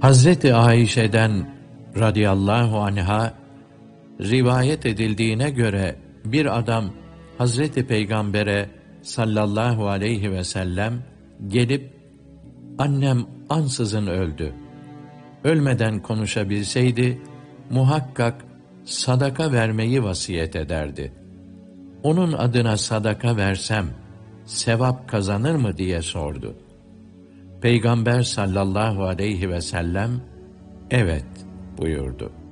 Hazreti Ayşe'den radıyallahu anha rivayet edildiğine göre bir adam Hazreti Peygamber'e sallallahu aleyhi ve sellem gelip annem ansızın öldü. Ölmeden konuşabilseydi muhakkak sadaka vermeyi vasiyet ederdi. Onun adına sadaka versem sevap kazanır mı diye sordu. Peygamber sallallahu aleyhi ve sellem evet buyurdu.